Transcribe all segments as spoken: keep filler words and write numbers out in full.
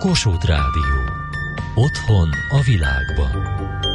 Kossuth Rádió. Otthon a világban.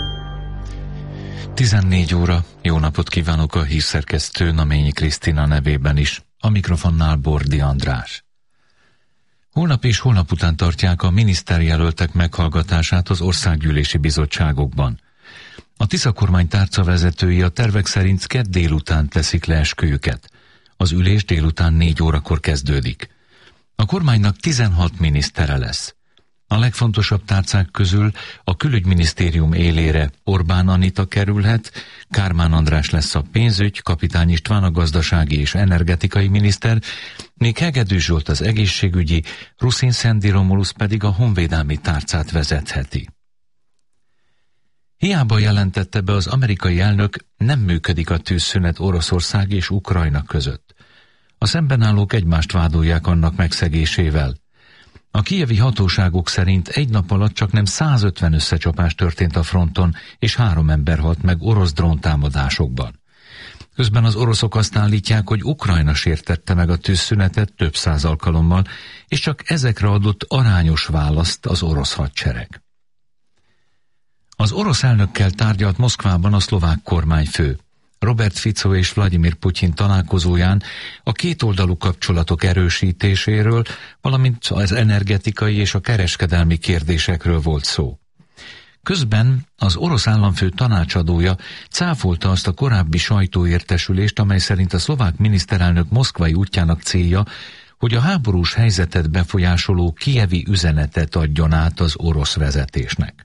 tizennégy óra. Jó napot kívánok a hírszerkesztő Naményi Krisztina nevében is. A mikrofonnál Bordi András. Holnap és holnap után tartják a miniszterjelöltek meghallgatását az országgyűlési bizottságokban. A Tisza kormány tárcavezetői a tervek szerint kedd délután teszik le esküjüket. Az ülés délután négy órakor kezdődik. A kormánynak tizenhat minisztere lesz. A legfontosabb tárcák közül a külügyminisztérium élére Orbán Anita kerülhet, Kármán András lesz a pénzügy, Kapitány István a gazdasági és energetikai miniszter, míg Hegedűs Zsolt az egészségügyi, Ruszin Szendi Romulusz pedig a honvédelmi tárcát vezetheti. Hiába jelentette be az amerikai elnök, nem működik a tűzszünet Oroszország és Ukrajna között. A szembenállók egymást vádolják annak megszegésével. A kijevi hatóságok szerint egy nap alatt csaknem százötven összecsapás történt a fronton, és három ember halt meg orosz dróntámadásokban. Közben az oroszok azt állítják, hogy Ukrajna sértette meg a tűzszünetet több száz alkalommal, és csak ezekre adott arányos választ az orosz hadsereg. Az orosz elnökkel tárgyalt Moszkvában a szlovák kormányfő. Robert Fico és Vladimir Putyin találkozóján a kétoldalú kapcsolatok erősítéséről, valamint az energetikai és a kereskedelmi kérdésekről volt szó. Közben az orosz államfő tanácsadója cáfolta azt a korábbi sajtóértesülést, amely szerint a szlovák miniszterelnök moszkvai útjának célja, hogy a háborús helyzetet befolyásoló kijevi üzenetet adjon át az orosz vezetésnek.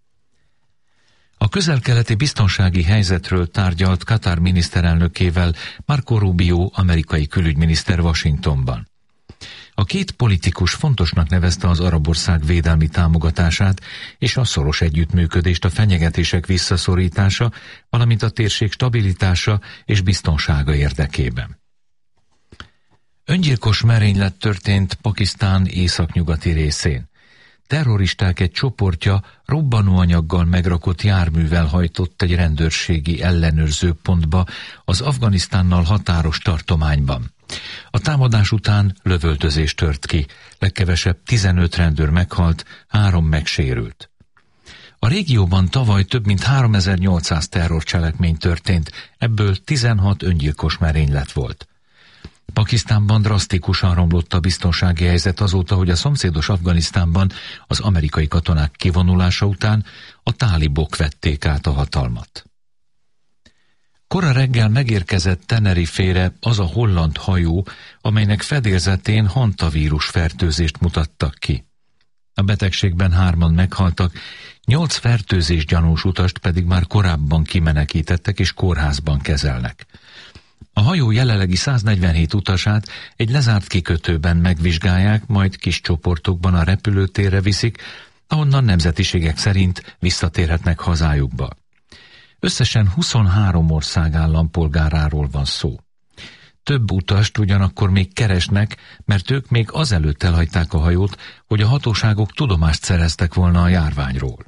A közel-keleti biztonsági helyzetről tárgyalt Katár miniszterelnökével Marco Rubio amerikai külügyminiszter Washingtonban. A két politikus fontosnak nevezte az arab ország védelmi támogatását és a szoros együttműködést a fenyegetések visszaszorítása, valamint a térség stabilitása és biztonsága érdekében. Öngyilkos merénylet történt Pakisztán északnyugati részén. Terroristák egy csoportja robbanóanyaggal megrakott járművel hajtott egy rendőrségi ellenőrző pontba az Afganisztánnal határos tartományban. A támadás után lövöldözés tört ki, legkevesebb tizenöt rendőr meghalt, három megsérült. A régióban tavaly több mint háromezer-nyolcszáz terrorcselekmény történt, ebből tizenhat öngyilkos merénylet volt. Pakisztánban drasztikusan romlott a biztonsági helyzet azóta, hogy a szomszédos Afganisztánban az amerikai katonák kivonulása után a tálibok vették át a hatalmat. Kora reggel megérkezett Tenerifére az a holland hajó, amelynek fedélzetén hantavírus fertőzést mutattak ki. A betegségben hárman meghaltak, nyolc fertőzés gyanús utast pedig már korábban kimenekítettek és kórházban kezelnek. A hajó jelenlegi száznegyvenhét utasát egy lezárt kikötőben megvizsgálják, majd kis csoportokban a repülőtérre viszik, ahonnan nemzetiségek szerint visszatérhetnek hazájukba. Összesen huszonhárom ország állampolgáráról van szó. Több utast ugyanakkor még keresnek, mert ők még azelőtt elhagyták a hajót, hogy a hatóságok tudomást szereztek volna a járványról.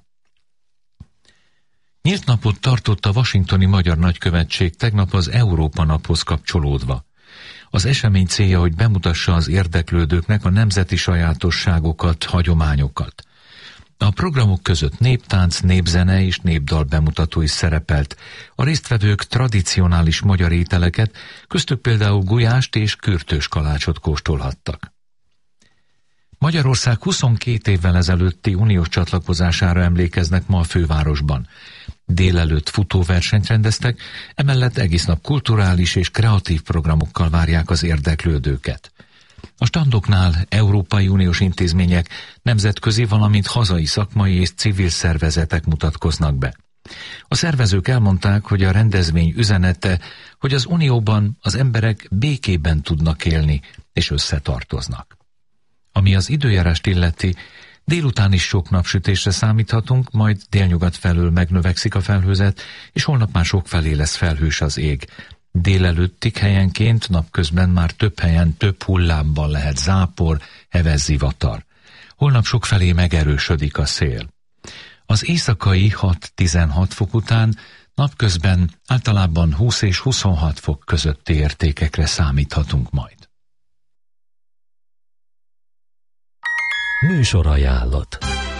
Nyílt napot tartott a washingtoni magyar nagykövetség tegnap az Európa naphoz kapcsolódva. Az esemény célja, hogy bemutassa az érdeklődőknek a nemzeti sajátosságokat, hagyományokat. A programok között néptánc, népzene és népdal bemutató is szerepelt. A résztvevők tradicionális magyar ételeket, köztük például gulyást és kürtős kalácsot kóstolhattak. Magyarország huszonkét évvel ezelőtti uniós csatlakozására emlékeznek ma a fővárosban. Délelőtt futóversenyt rendeztek, emellett egész nap kulturális és kreatív programokkal várják az érdeklődőket. A standoknál Európai Uniós intézmények, nemzetközi, valamint hazai szakmai és civil szervezetek mutatkoznak be. A szervezők elmondták, hogy a rendezvény üzenete, hogy az Unióban az emberek békében tudnak élni és összetartoznak. Ami az időjárást illeti, délután is sok napsütésre számíthatunk, majd délnyugat felől megnövekszik a felhőzet, és holnap már sokfelé lesz felhős az ég. Délelőttig helyenként, napközben már több helyen több hullámban lehet zápor, heves zivatar. Holnap sokfelé megerősödik a szél. Az éjszakai hat-tizenhat fok után napközben általában húsz és huszonhat fok közötti értékekre számíthatunk majd. Műsorajánlat.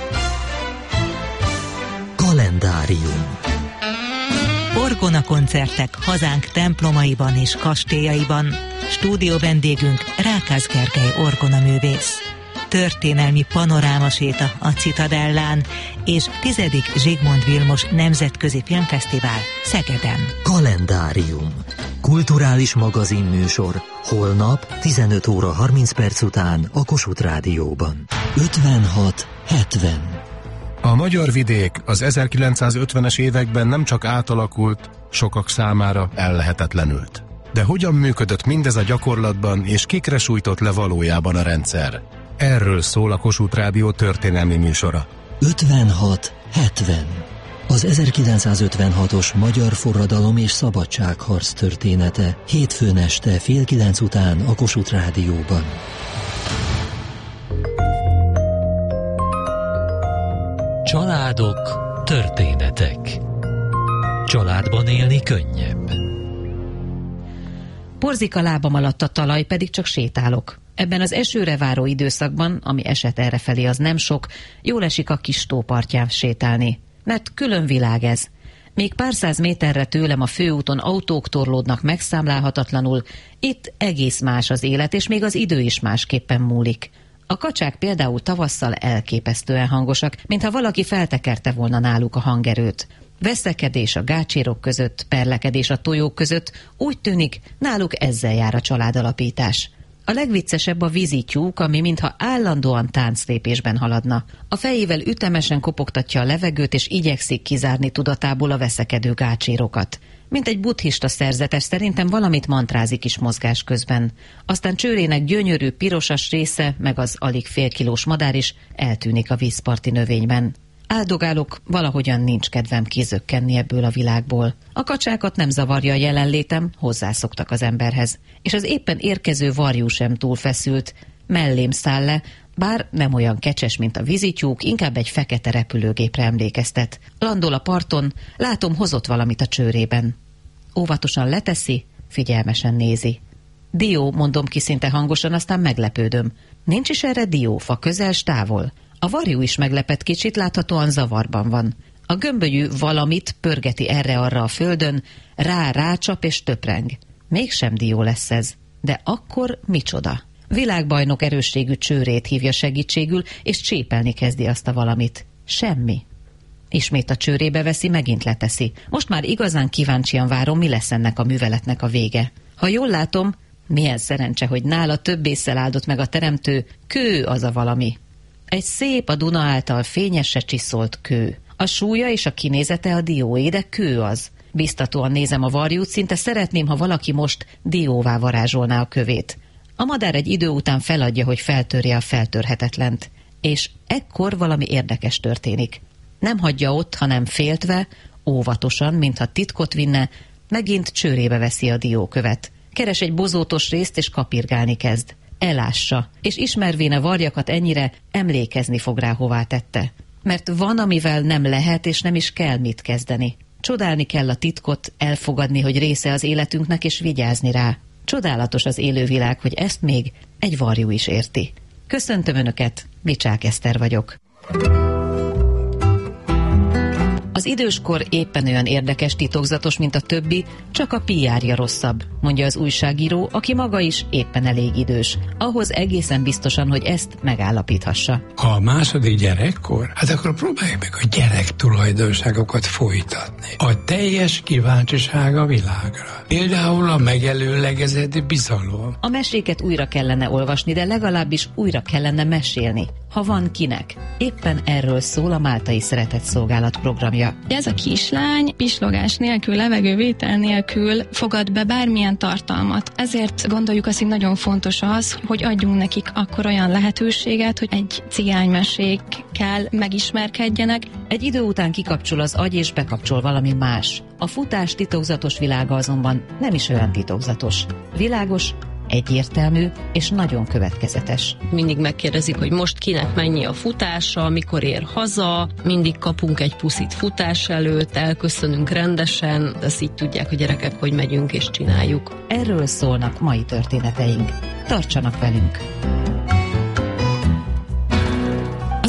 Kalendárium. Orgona koncertek hazánk templomaiban és kastélyaiban. Stúdió vendégünk Rákász Gergely orgonaművész. Történelmi panorámaséta a Citadellán és tizedik Zsigmond Vilmos Nemzetközi Filmfesztivál Szegeden. Kalendárium. Kulturális magazinműsor. Holnap tizenöt óra harminc perc után a Kossuth Rádióban. ötvenhat hetven. A magyar vidék az ezerkilencszázötvenes években nem csak átalakult, sokak számára ellehetetlenült. De hogyan működött mindez a gyakorlatban, és kikre sújtott le valójában a rendszer? Erről szól a Kossuth Rádió történelmi műsora. ötvenhat hetven. Az ezerkilencszázötvenhatos magyar forradalom és szabadságharc története. Hétfőn este fél kilenc után a Kossuth Rádióban. Családok, történetek. Családban élni könnyebb. Porzik a lábam alatt a talaj, pedig csak sétálok. Ebben az esőre váró időszakban, ami eset errefelé, az nem sok, jól esik a kis tó partján sétálni. Mert külön világ ez. Még pár száz méterre tőlem a főúton autók torlódnak megszámlálhatatlanul, itt egész más az élet, és még az idő is másképpen múlik. A kacsák például tavasszal elképesztően hangosak, mintha valaki feltekerte volna náluk a hangerőt. Veszekedés a gácsírok között, perlekedés a tojók között, úgy tűnik, náluk ezzel jár a családalapítás. A legviccesebb a vízityúk, ami mintha állandóan tánclépésben haladna. A fejével ütemesen kopogtatja a levegőt, és igyekszik kizárni tudatából a veszekedő gácsírokat. Mint egy buddhista szerzetes, szerintem valamit mantrázik is mozgás közben. Aztán csőrének gyönyörű pirosas része, meg az alig fél kilós madár is eltűnik a vízparti növényben. Áldogálok, valahogyan nincs kedvem kizökkenni ebből a világból. A kacsákat nem zavarja a jelenlétem, hozzászoktak az emberhez. És az éppen érkező varjú sem túl feszült, mellém száll le, bár nem olyan kecses, mint a vízityúk, inkább egy fekete repülőgépre emlékeztet. Landol a parton, látom, hozott valamit a csőrében. Óvatosan leteszi, figyelmesen nézi. Dió, mondom ki szinte hangosan, aztán meglepődöm. Nincs is erre diófa, közel s távol. A varjú is meglepett kicsit, láthatóan zavarban van. A gömbölyű valamit pörgeti erre-arra a földön, rá-rácsap és töpreng. Mégsem dió lesz ez. De akkor micsoda? Világbajnok erősségű csőrét hívja segítségül, és csépelni kezdi azt a valamit. Semmi. Ismét a csőrébe veszi, megint leteszi. Most már igazán kíváncsian várom, mi lesz ennek a műveletnek a vége. Ha jól látom, milyen szerencse, hogy nála több ésszel áldott meg a teremtő, kő az a valami. Egy szép, a Duna által fényesre csiszolt kő. A súlya és a kinézete a dióé, de kő az. Biztatóan nézem a varjút, szinte szeretném, ha valaki most dióvá varázsolná a kövét. A madár egy idő után feladja, hogy feltörje a feltörhetetlent. És ekkor valami érdekes történik. Nem hagyja ott, hanem féltve, óvatosan, mintha titkot vinne, megint csőrébe veszi a diókövet. Keres egy bozótos részt, és kapirgálni kezd. Elássa, és ismervén a varjakat ennyire, emlékezni fog rá, hová tette. Mert van, amivel nem lehet és nem is kell mit kezdeni. Csodálni kell a titkot, elfogadni, hogy része az életünknek, és vigyázni rá. Csodálatos az élővilág, hogy ezt még egy varjú is érti. Köszöntöm Önöket, Bicsák Eszter vagyok. Az időskor éppen olyan érdekes, titokzatos, mint a többi, csak a pé er-ja rosszabb, mondja az újságíró, aki maga is éppen elég idős. Ahhoz egészen biztosan, hogy ezt megállapíthassa. Ha a második gyerekkor, hát akkor próbáljuk meg a gyerek tulajdonságokat folytatni. A teljes kíváncsiság a világra. Például a megelőlegezett bizalom. A meséket újra kellene olvasni, de legalábbis újra kellene mesélni, ha van kinek. Éppen erről szól a Máltai Szeretetszolgálat programja. Ez a kislány pislogás nélkül, levegővétel nélkül fogad be bármilyen tartalmat. Ezért gondoljuk azt, hogy nagyon fontos az, hogy adjunk nekik akkor olyan lehetőséget, hogy egy cigánymesékkel megismerkedjenek. Egy idő után kikapcsol az agy és bekapcsol valami más. A futás titokzatos világa azonban nem is olyan titokzatos. Világos, egyértelmű és nagyon következetes. Mindig megkérdezik, hogy most kinek mennyi a futása, mikor ér haza, mindig kapunk egy puszit futás előtt, elköszönünk rendesen, ezt így tudják a gyerekek, hogy megyünk és csináljuk. Erről szólnak mai történeteink. Tartsanak velünk!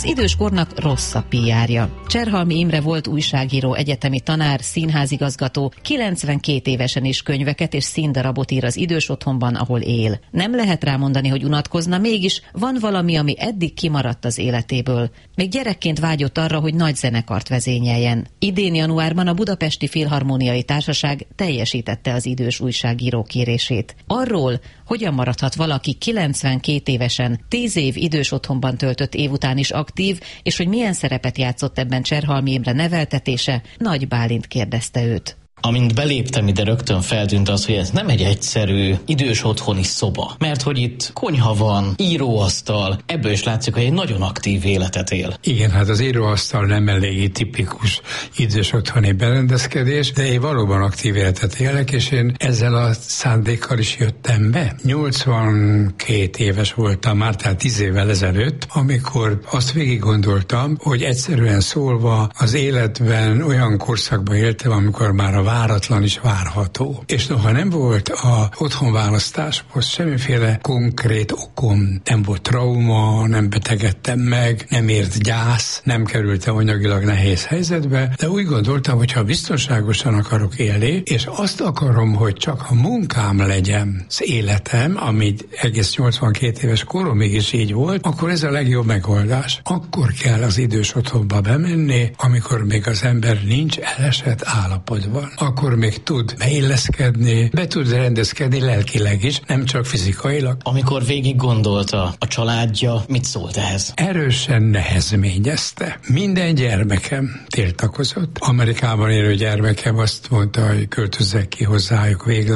időskornak rossz a pé er-ja. Cserhalmi Imre volt újságíró, egyetemi tanár, színházigazgató, kilencvenkét évesen is könyveket és színdarabot ír az idős otthonban, ahol él. Nem lehet rámondani, hogy unatkozna, mégis van valami, ami eddig kimaradt az életéből. Még gyerekként vágyott arra, hogy nagy zenekart vezényeljen. Idén januárban a Budapesti Filharmóniai Társaság teljesítette az idős újságíró kérését. Arról, hogyan maradhat valaki kilencvenkét évesen, tíz év idős otthonban töltött év után is aktív, és hogy milyen szerepet játszott ebben Cserhalmi Imre neveltetése, Nagy Bálint kérdezte őt. Amint beléptem ide, rögtön feltűnt az, hogy ez nem egy egyszerű idős otthoni szoba. Mert hogy itt konyha van, íróasztal, ebből is látszik, hogy egy nagyon aktív életet él. Igen, hát az íróasztal nem eléggé tipikus idős otthoni berendezkedés, de én valóban aktív életet élek, és én ezzel a szándékkal is jöttem be. nyolcvankét éves voltam már, tehát tíz évvel ezelőtt, amikor azt végig gondoltam, hogy egyszerűen szólva az életben olyan korszakban éltem, amikor már a váratlan is várható. És noha nem volt a otthonválasztáshoz semmiféle konkrét okom, nem volt trauma, nem betegedtem meg, nem ért gyász, nem kerültem anyagilag nehéz helyzetbe, de úgy gondoltam, hogy ha biztonságosan akarok élni, és azt akarom, hogy csak a munkám legyen az életem, ami egész nyolcvankét éves koromig is így volt, akkor ez a legjobb megoldás. Akkor kell az idős otthonba bemenni, amikor még az ember nincs elesett állapotban. Akkor még tud beilleszkedni, be tud rendezkedni lelkileg is, nem csak fizikailag. Amikor végig gondolta a családja, mit szólt ehhez? Erősen nehezményezte. Minden gyermekem tiltakozott. Amerikában élő gyermekem azt mondta, hogy költözzek ki hozzájuk végre.